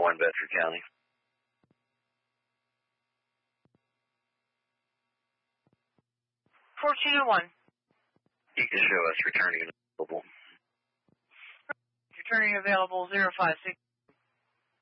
4 in Bedford County. You can show us returning available. Returning available 056.